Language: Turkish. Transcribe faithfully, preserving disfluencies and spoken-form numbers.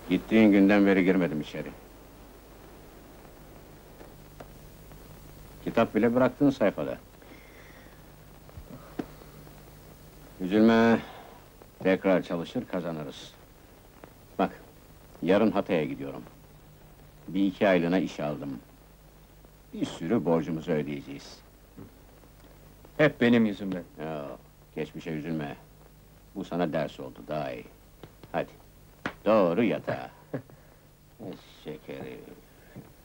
Gittiğin günden beri girmedim içeri. Kitap bile bıraktın sayfada. Üzülme, tekrar çalışır kazanırız. Bak, yarın Hatay'a gidiyorum. Bir iki aylığına iş aldım. Bir sürü borcumuzu ödeyeceğiz. Hep benim yüzümden. Ya, geçmişe üzülme. Bu sana ders oldu, daha iyi. Hadi, doğru yatağa. Şekeri.